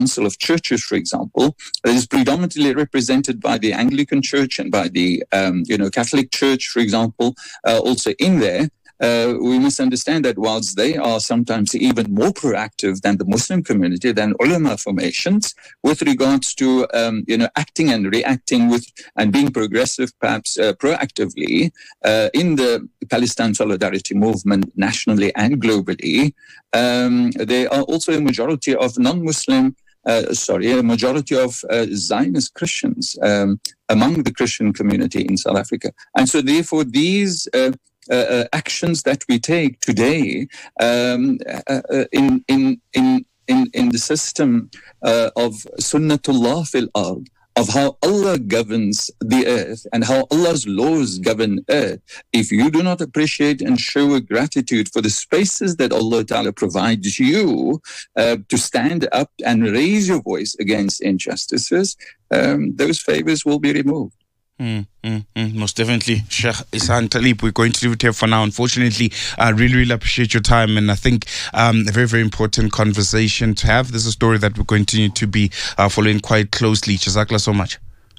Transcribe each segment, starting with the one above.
Council of Churches, for example, that is predominantly represented by the Anglican Church and by the Catholic Church, for example, also in there. We must understand that whilst they are sometimes even more proactive than the Muslim community, than ulama formations, with regards to acting and reacting with and being progressive, perhaps proactively in the Palestine solidarity movement nationally and globally, there are also a majority of non-Muslim. A majority of Zionist Christians among the Christian community in South Africa, and so therefore these. Actions that we take today in the system of Sunnatullah fil ard, of how Allah governs the earth and how Allah's laws govern earth, if you do not appreciate and show a gratitude for the spaces that Allah Ta'ala provides you to stand up and raise your voice against injustices, those favors will be removed. Most definitely. Sheikh Ihsan Talib, we're going to leave it here for now. Unfortunately, I really appreciate your time, and I think a very, very important conversation to have. This is a story that we're going to be following quite closely. Jazakallah so much.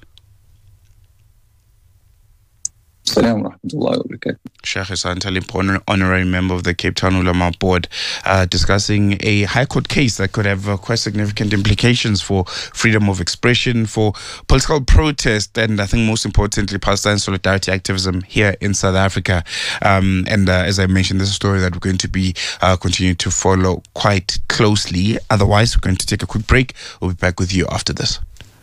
Assalamu rahmatullahi wa barakatuh. Sheikh Ihsan Talib, honorary member of the Cape Town Ulama Board, discussing a High Court case that could have quite significant implications for freedom of expression, for political protest, and I think most importantly, Palestine solidarity activism here in South Africa. And as I mentioned, this is a story that we're going to be continuing to follow quite closely. Otherwise, we're going to take a quick break. We'll be back with you after this.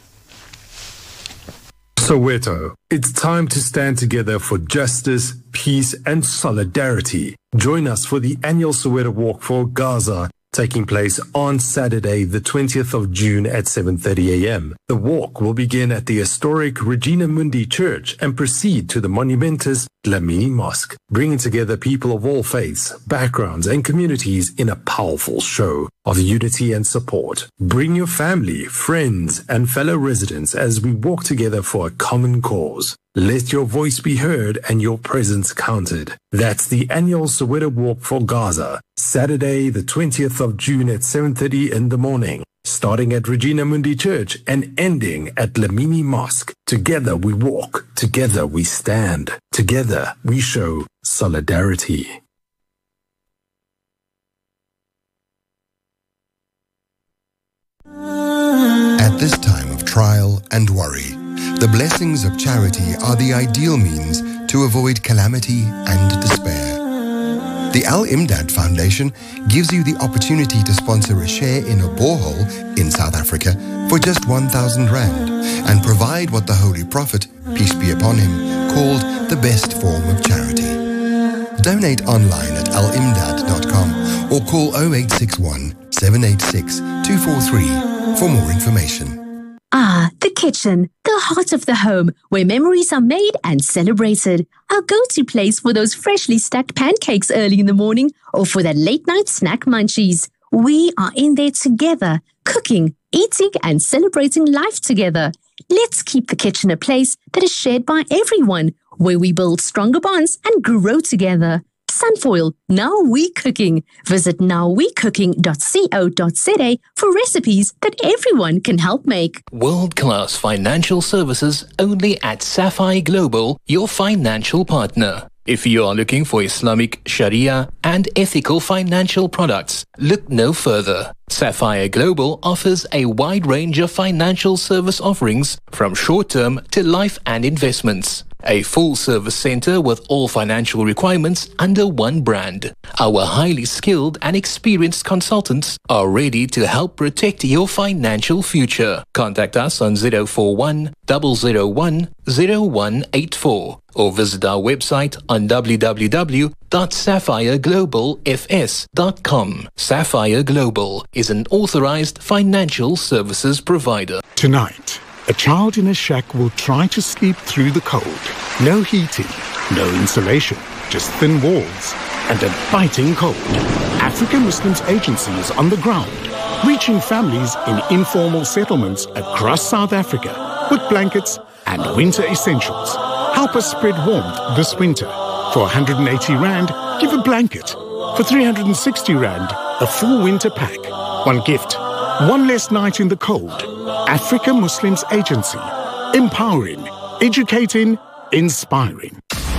Soweto, it's time to stand together for justice, peace, and solidarity. Join us for the annual Soweto Walk for Gaza, taking place on Saturday, the 20th of June at 7:30 a.m. The walk will begin at the historic Regina Mundi Church and proceed to the monumentous Dlamini Mosque, bringing together people of all faiths, backgrounds, and communities in a powerful show of unity and support. Bring your family, friends, and fellow residents as we walk together for a common cause. Let your voice be heard and your presence counted. That's the annual Soweto Walk for Gaza, Saturday, the 20th of June at 7:30 in the morning, starting at Regina Mundi Church and ending at Dlamini Mosque. Together we walk, together we stand, together we show solidarity. At this time of trial and worry, the blessings of charity are the ideal means to avoid calamity and despair. The Al-Imdad Foundation gives you the opportunity to sponsor a share in a borehole in South Africa for just 1,000 Rand and provide what the Holy Prophet, peace be upon him, called the best form of charity. Donate online at alimdad.com or call 0861 786 243 for more information. Ah, the kitchen, the heart of the home, where memories are made and celebrated. Our go-to place for those freshly stacked pancakes early in the morning or for that late-night snack munchies. We are in there together, cooking, eating, and celebrating life together. Let's keep the kitchen a place that is shared by everyone, where we build stronger bonds and grow together. Sunfoil, Now We Cooking. Visit nowwecooking.co.za for recipes that everyone can help make. World-class financial services only at Sapphire Global, your financial partner. If you are looking for Islamic, Sharia, and ethical financial products, look no further. Sapphire Global offers a wide range of financial service offerings from short-term to life and investments. A full-service center with all financial requirements under one brand. Our highly skilled and experienced consultants are ready to help protect your financial future. Contact us on 041 001 0184 or visit our website on www.sapphireglobalfs.com. Sapphire Global is an authorized financial services provider. Tonight, a child in a shack will try to sleep through the cold. No heating, no insulation, just thin walls and a biting cold. African Muslims Agency is on the ground, reaching families in informal settlements across South Africa with blankets and winter essentials. Help us spread warmth this winter. For 180 Rand, give a blanket. For 360 Rand, a full winter pack. One gift, One less night in the cold. Africa Muslims Agency. Empowering, educating, inspiring.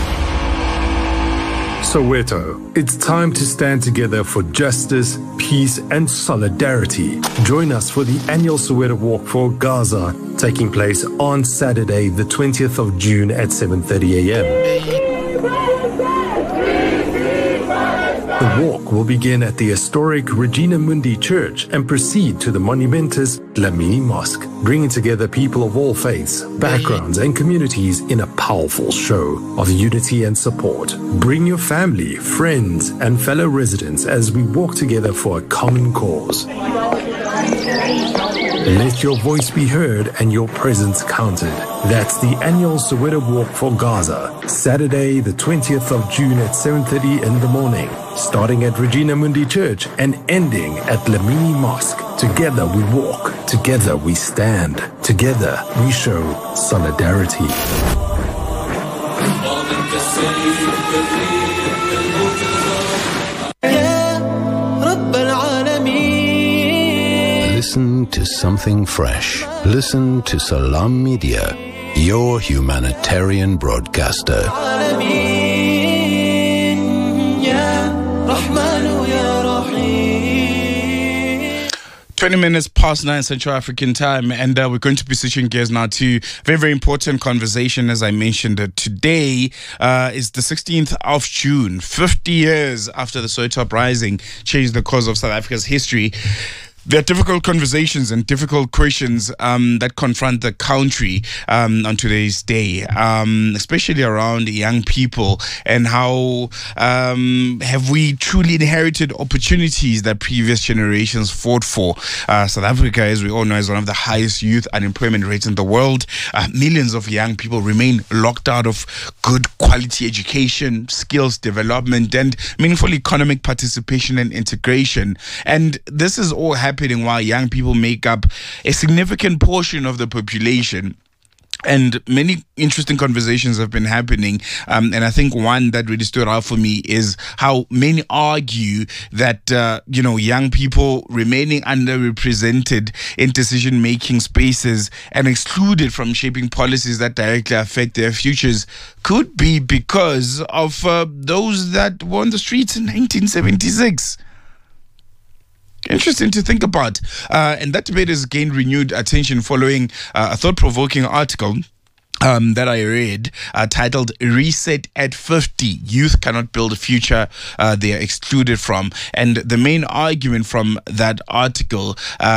Soweto, it's time to stand together for justice, peace, and solidarity. Join us for the annual Soweto Walk for Gaza, taking place on Saturday, the 20th of June at 7:30 a.m. The walk will begin at the historic Regina Mundi Church and proceed to the monumentous Dlamini Mosque, bringing together people of all faiths, backgrounds, and communities in a powerful show of unity and support. Bring your family, friends, and fellow residents as we walk together for a common cause. Let your voice be heard and your presence counted. That's the annual Soweto Walk for Gaza, Saturday, the 20th of June at 7:30 in the morning, starting at Regina Mundi Church and ending at Dlamini Mosque. Together we walk, together we stand, together we show solidarity. Listen to something fresh. Listen to Salam Media, your humanitarian broadcaster. 20 minutes past 9 Central African time, and we're going to be switching gears now to very, very important conversation. As I mentioned, today is the 16th of June, 50 years after the Soweto uprising changed the course of South Africa's history. There are difficult conversations and difficult questions that confront the country on today's day, especially around young people and how have we truly inherited opportunities that previous generations fought for. South Africa, as we all know, is one of the highest youth unemployment rates in the world. Millions of young people remain locked out of good quality education, skills development, and meaningful economic participation and integration. And this is all happening while young people make up a significant portion of the population. And many interesting conversations have been happening. And I think one that really stood out for me is how many argue that, young people remaining underrepresented in decision-making spaces and excluded from shaping policies that directly affect their futures could be because of those that were on the streets in 1976. Interesting to think about. And that debate has gained renewed attention following a thought-provoking article that I read titled Reset at 50, Youth Cannot Build a Future They Are Excluded From. And the main argument from that article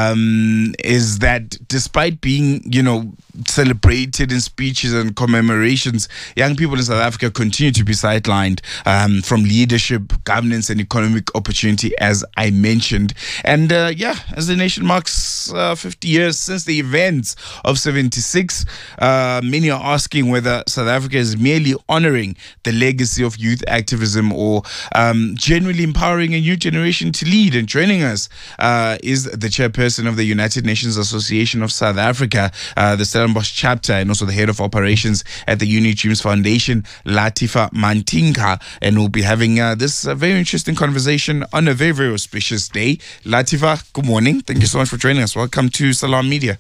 is that despite being, celebrated in speeches and commemorations, young people in South Africa continue to be sidelined from leadership, governance, and economic opportunity, as I mentioned. And as the nation marks 50 years since the events of 76, many are asking whether South Africa is merely honoring the legacy of youth activism or genuinely empowering a new generation to lead. And joining us is the chairperson of the United Nations Association of South Africa, the Stellenbosch chapter, and also the head of operations at the Uni Dreams Foundation, Latifa Mantinka. And we'll be having this very interesting conversation on a very, very auspicious day. Latifa, good morning. Thank you so much for joining us. Welcome to Salam Media.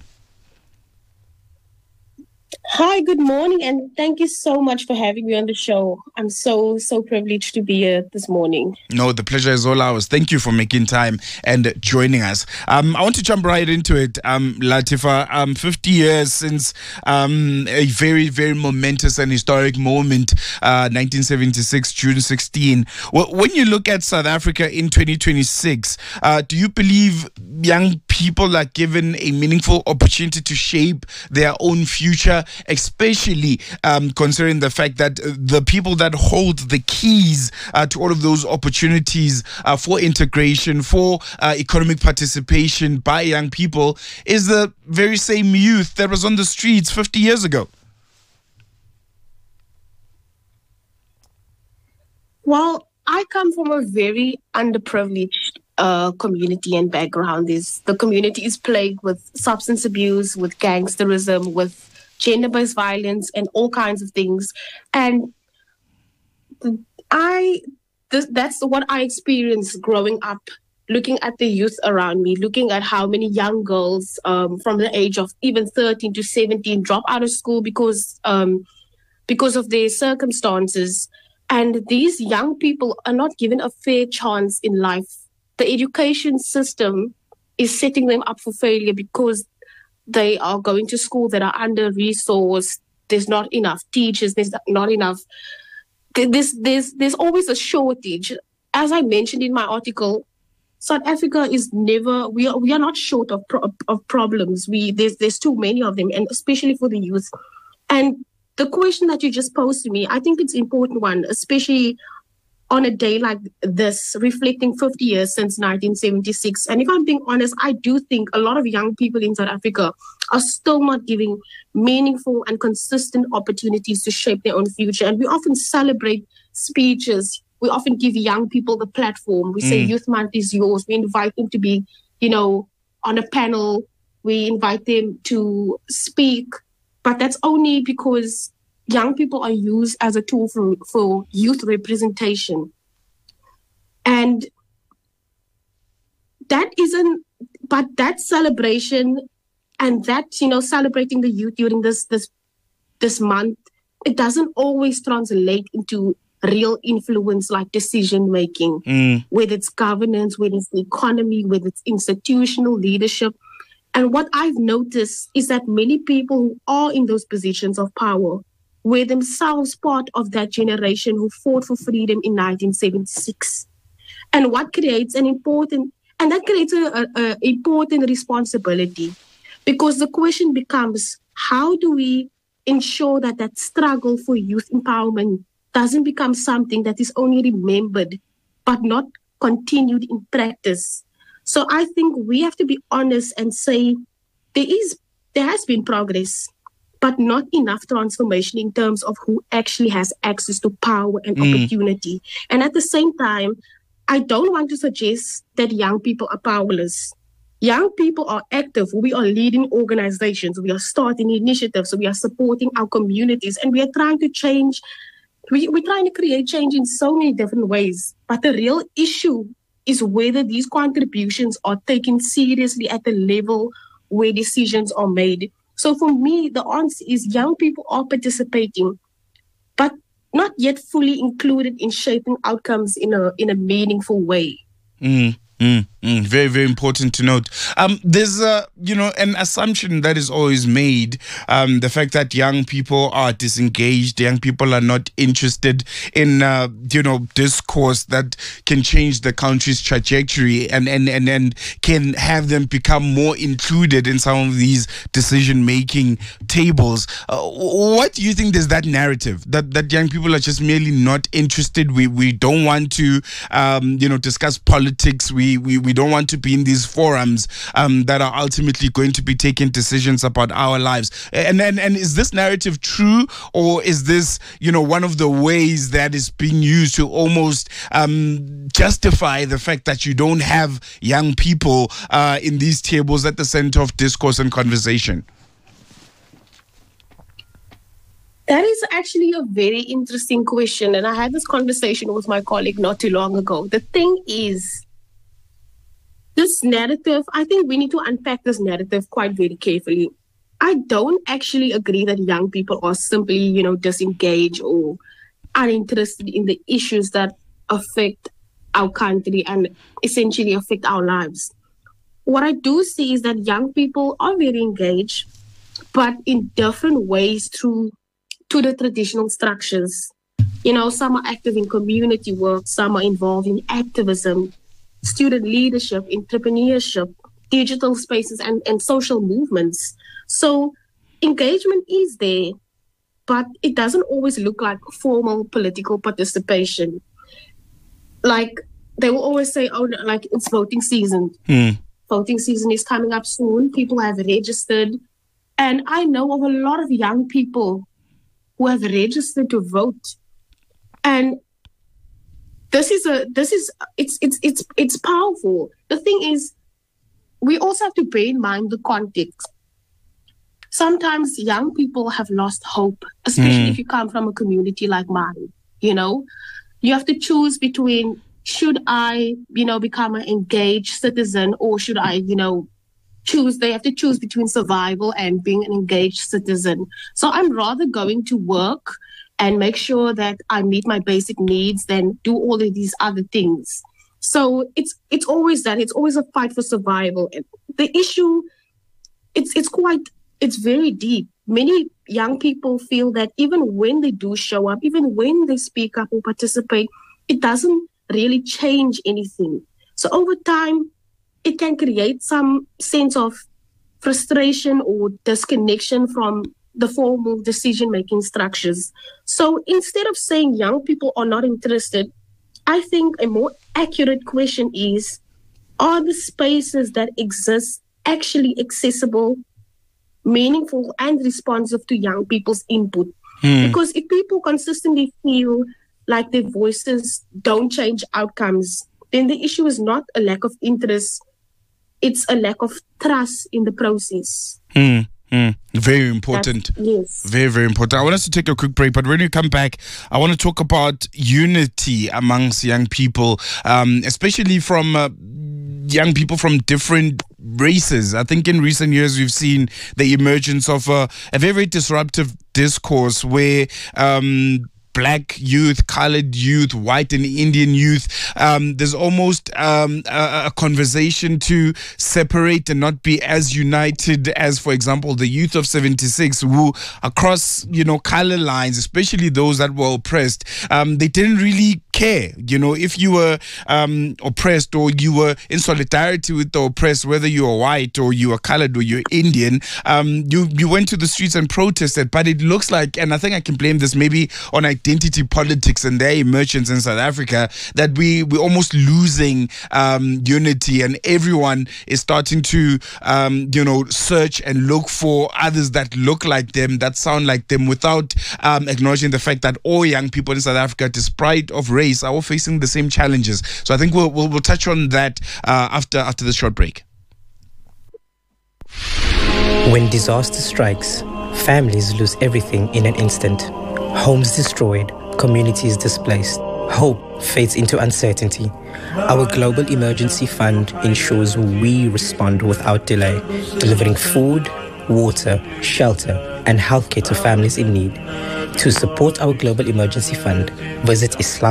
Hi, good morning, and thank you so much for having me on the show. I'm so privileged to be here this morning. No, the pleasure is all ours. Thank you for making time and joining us. I want to jump right into it, Latifa. 50 years since a very, very momentous and historic moment, 1976, June 16. When you look at South Africa in 2026, do you believe young people are given a meaningful opportunity to shape their own future, especially considering the fact that the people that hold the keys to all of those opportunities for integration, for economic participation by young people is the very same youth that was on the streets 50 years ago? Well, I come from a very underprivileged community and background. The community is plagued with substance abuse, with gangsterism, with gender-based violence, and all kinds of things. And that's what I experienced growing up looking at the youth around me, looking at how many young girls from the age of even 13 to 17 drop out of school because of their circumstances. And these young people are not given a fair chance in life. The education system is setting them up for failure because they are going to school that are under-resourced. There's not enough teachers. There's not enough. There's always a shortage. As I mentioned in my article, South Africa is never. We are not short of problems. There's too many of them, and especially for the youth. And the question that you just posed to me, I think it's an important one, especially on a day like this, reflecting 50 years since 1976. And if I'm being honest, I do think a lot of young people in South Africa are still not giving meaningful and consistent opportunities to shape their own future. And we often celebrate speeches. We often give young people the platform. We say Youth Month is yours. We invite them to be, on a panel. We invite them to speak. But that's only because young people are used as a tool for youth representation. And that celebration and that, celebrating the youth during this month, it doesn't always translate into real influence like decision making, whether it's governance, whether it's the economy, whether it's institutional leadership. And what I've noticed is that many people who are in those positions of power were themselves part of that generation who fought for freedom in 1976. And what creates an important responsibility, because the question becomes, how do we ensure that struggle for youth empowerment doesn't become something that is only remembered but not continued in practice? So I think we have to be honest and say there has been progress, but not enough transformation in terms of who actually has access to power and opportunity. And at the same time, I don't want to suggest that young people are powerless. Young people are active. We are leading organizations. We are starting initiatives. We are supporting our communities. And we are trying to change. We're trying to create change in so many different ways. But the real issue is whether these contributions are taken seriously at the level where decisions are made. So for me, the answer is young people are participating, but not yet fully included in shaping outcomes in a meaningful way. Very, very important to note. There's an assumption that is always made, the fact that young people are disengaged, young people are not interested in discourse that can change the country's trajectory and can have them become more included in some of these decision-making tables. What do you think there's that narrative that young people are just merely not interested? We don't want to discuss politics. We don't want to be in these forums that are ultimately going to be taking decisions about our lives. And is this narrative true, or is this one of the ways that is being used to almost justify the fact that you don't have young people in these tables at the center of discourse and conversation? That is actually a very interesting question. And I had this conversation with my colleague not too long ago. The thing is, this narrative, I think we need to unpack this narrative quite very carefully. I don't actually agree that young people are simply, disengaged or uninterested in the issues that affect our country and essentially affect our lives. What I do see is that young people are very engaged, but in different ways to the traditional structures. Some are active in community work, some are involved in activism, student leadership, entrepreneurship, digital spaces, and social movements. So engagement is there, but it doesn't always look like formal political participation. Like they will always say, it's voting season. Voting season is coming up soon. People have registered. And I know of a lot of young people who have registered to vote. And it's powerful. The thing is, we also have to bear in mind the context. Sometimes young people have lost hope, especially if you come from a community like mine. You have to choose between should I, become an engaged citizen, or should I, choose? They have to choose between survival and being an engaged citizen. So I'm rather going to work and make sure that I meet my basic needs than do all of these other things. So it's always that. It's always a fight for survival. And the issue, it's very deep. Many young people feel that even when they do show up, even when they speak up or participate, it doesn't really change anything. So over time, it can create some sense of frustration or disconnection from the formal decision-making structures. So instead of saying young people are not interested, I think a more accurate question is, are the spaces that exist actually accessible, meaningful, and responsive to young people's input? Because if people consistently feel like their voices don't change outcomes, then the issue is not a lack of interest, it's a lack of trust in the process. Very important. Yes. Very, very important. I want us to take a quick break, but when we come back, I want to talk about unity amongst young people, especially from young people from different races. I think in recent years, we've seen the emergence of a very, very disruptive discourse where Black youth, colored youth, white and Indian youth, there's almost a conversation to separate and not be as united as, for example, the youth of 76 who across, color lines, especially those that were oppressed, they didn't really care, if you were oppressed or you were in solidarity with the oppressed, whether you were white or you were colored or you're Indian, you went to the streets and protested. But it looks like, and I think I can blame this maybe on identity politics and their emergence in South Africa, that we're almost losing unity, and everyone is starting to search and look for others that look like them, that sound like them, without acknowledging the fact that all young people in South Africa, despite of race, are all facing the same challenges. So I think we'll touch on that after this short break. When disaster strikes, families lose everything in an instant. Homes destroyed, communities displaced. Hope fades into uncertainty. Our Global Emergency Fund ensures we respond without delay, delivering food, water, shelter, and healthcare to families in need. To support our Global Emergency Fund, visit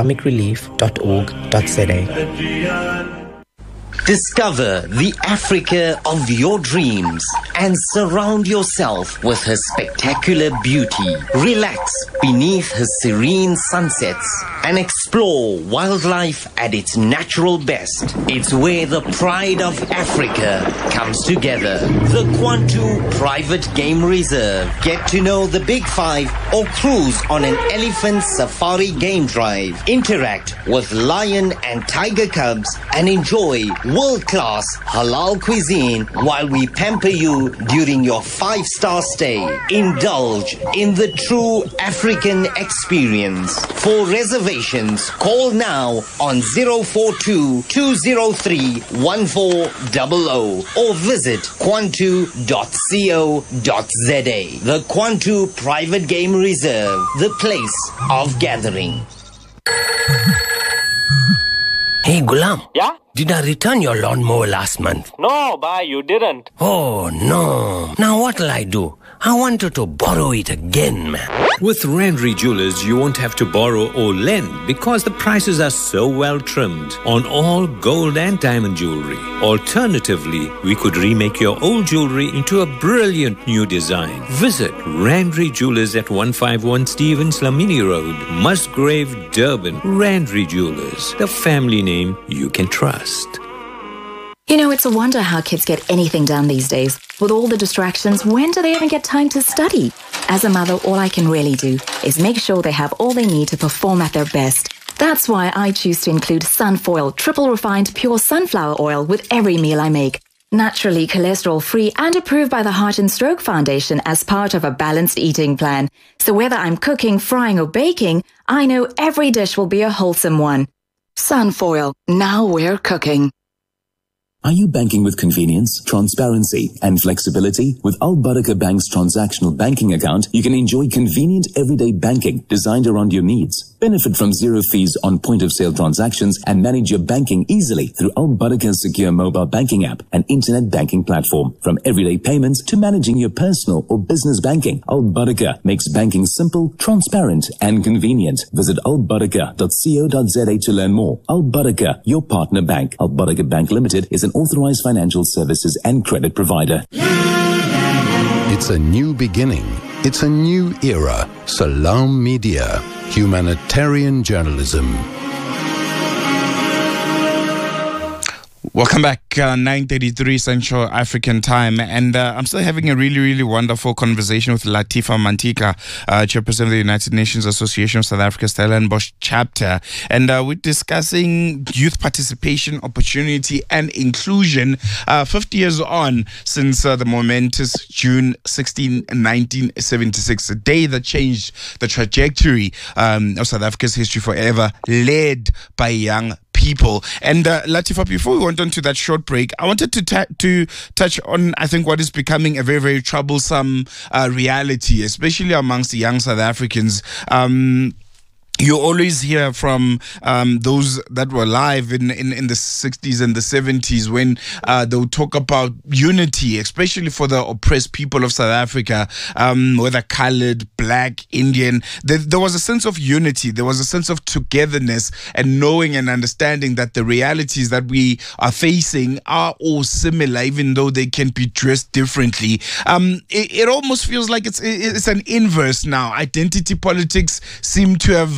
islamicrelief.org.za. Discover the Africa of your dreams and surround yourself with her spectacular beauty. Relax beneath her serene sunsets and explore wildlife at its natural best. It's where the pride of Africa comes together. The Kwantu Private Game Reserve. Get to know the Big Five or cruise on an elephant safari game drive. Interact with lion and tiger cubs and enjoy world-class halal cuisine while we pamper you during your 5-star stay. Indulge in the true African experience. For reservations, call now on 042-203-1400 or visit kwantu.co.za. The Kwantu Private Game Reserve, the place of gathering. Hey, Gulam. Yeah? Did I return your lawnmower last month? No, bhai, you didn't. Oh, no. Now what'll I do? I wanted to borrow it again, man. With Randry Jewelers, you won't have to borrow or lend because the prices are so well trimmed on all gold and diamond jewelry. Alternatively, we could remake your old jewelry into a brilliant new design. Visit Randry Jewelers at 151 Stevens Lamini Road, Musgrave, Durban. Randry Jewelers, the family name you can trust. You know, it's a wonder how kids get anything done these days. With all the distractions, when do they even get time to study? As a mother, all I can really do is make sure they have all they need to perform at their best. That's why I choose to include Sunfoil triple refined pure sunflower oil with every meal I make. Naturally cholesterol-free and approved by the Heart and Stroke Foundation as part of a balanced eating plan. So whether I'm cooking, frying or baking, I know every dish will be a wholesome one. Sunfoil, now we're cooking. Are you banking with convenience, transparency, and flexibility? With Al Baraka Bank's transactional banking account, you can enjoy convenient everyday banking designed around your needs. Benefit from zero fees on point-of-sale transactions and manage your banking easily through Al Baraka's secure mobile banking app and internet banking platform. From everyday payments to managing your personal or business banking, Al Baraka makes banking simple, transparent, and convenient. Visit albaraka.co.za to learn more. Al Baraka, your partner bank. Al Baraka Bank Limited is an authorized financial services and credit provider. It's a new beginning. It's a new era. Salam Media. Humanitarian journalism. Welcome back, 9:33 Central African Time, and I'm still having a really, really wonderful conversation with Latifa Mantika, chairperson of the United Nations Association of South Africa Stellenbosch chapter, and we're discussing youth participation, opportunity, and inclusion. 50 years on since the momentous June 16, 1976, a day that changed the trajectory of South Africa's history forever, led by young people. And Latifa, before we went on to that short break, I wanted to touch on, I think, what is becoming a very, very troublesome reality, especially amongst the young South Africans. You always hear from those that were alive in the 60s and the 70s when they'll talk about unity, especially for the oppressed people of South Africa, whether colored, black, Indian. There was a sense of unity. There was a sense of togetherness and knowing and understanding that the realities that we are facing are all similar, even though they can be dressed differently. It almost feels like it's an inverse now. Identity politics seem to have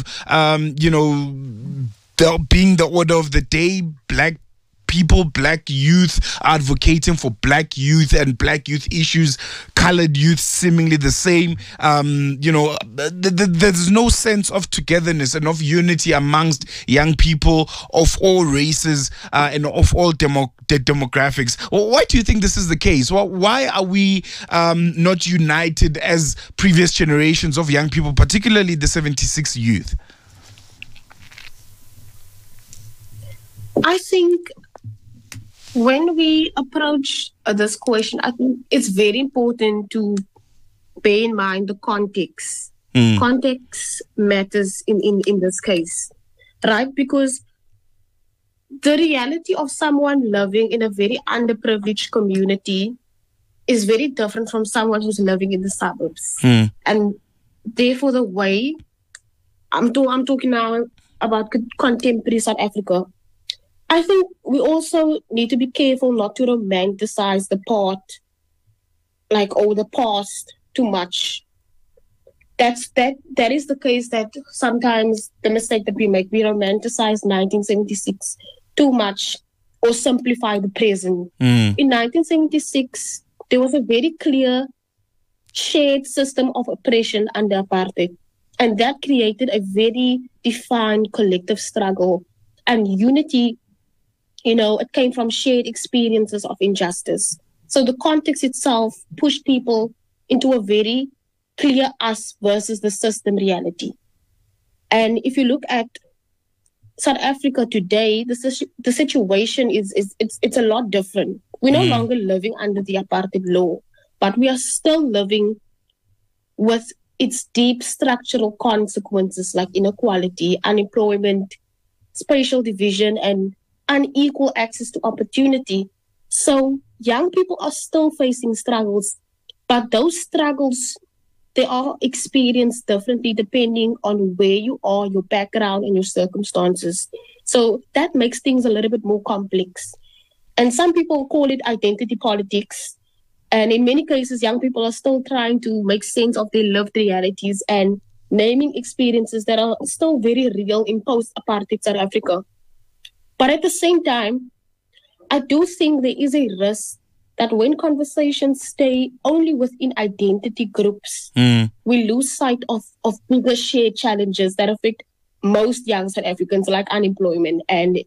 being the order of the day. Black people, black youth advocating for black youth and black youth issues, colored youth seemingly the same. There's no sense of togetherness and of unity amongst young people of all races and of all demographics. Why do you think this is the case? Why are we not united as previous generations of young people, particularly the 76 youth? I think when we approach this question, I think it's very important to bear in mind the context. Context matters in this case, right? Because the reality of someone living in a very underprivileged community is very different from someone who's living in the suburbs. And therefore, the way I'm talking now about contemporary South Africa, I think we also need to be careful not to romanticize the past too much. That is the case, that sometimes the mistake that we make, we romanticize 1976 too much or simplify the present. In 1976, there was a very clear shared system of oppression under apartheid, and that created a very defined collective struggle and unity. It came from shared experiences of injustice. So the context itself pushed people into a very clear us versus the system reality. And if you look at South Africa today, the situation it's a lot different. We're no longer living under the apartheid law, but we are still living with its deep structural consequences like inequality, unemployment, spatial division, and unequal access to opportunity. So young people are still facing struggles, but those struggles, they are experienced differently depending on where you are, your background, and your circumstances. So that makes things a little bit more complex. And some people call it identity politics. And in many cases, young people are still trying to make sense of their lived realities and naming experiences that are still very real in post-apartheid South Africa. But at the same time, I do think there is a risk that when conversations stay only within identity groups, we lose sight of bigger shared challenges that affect most young South Africans, like unemployment and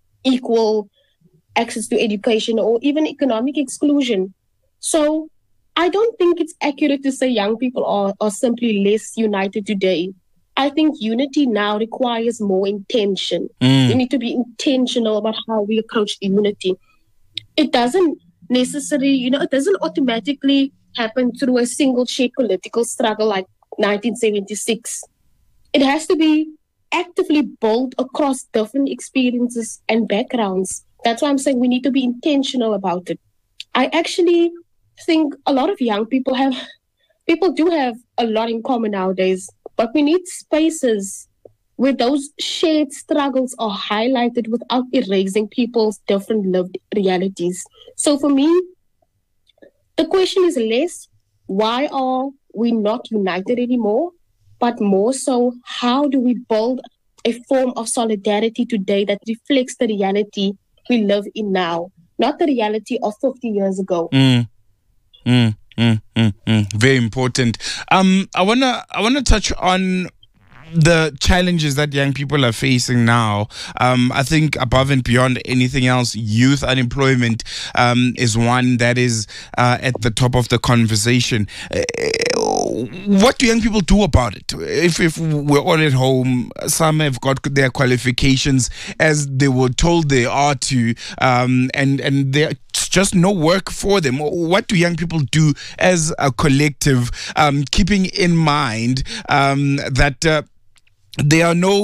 equal access to education or even economic exclusion. So I don't think it's accurate to say young people are simply less united today. I think unity now requires more intention. We need to be intentional about how we approach unity. It doesn't necessarily, it doesn't automatically happen through a single shared political struggle like 1976. It has to be actively build across different experiences and backgrounds. That's why I'm saying we need to be intentional about it. I actually think a lot of young people do have a lot in common nowadays, but we need spaces where those shared struggles are highlighted without erasing people's different lived realities. So for me, the question is less, why are we not united anymore? But more so, how do we build a form of solidarity today that reflects the reality we live in now, not the reality of 50 years ago? Very important. I wanna touch on the challenges that young people are facing now. I think above and beyond anything else, youth unemployment is one that is at the top of the conversation. What do young people do about it? If we're all at home, some have got their qualifications as they were told they are to, and there's just no work for them. What do young people do as a collective, keeping in mind that there are no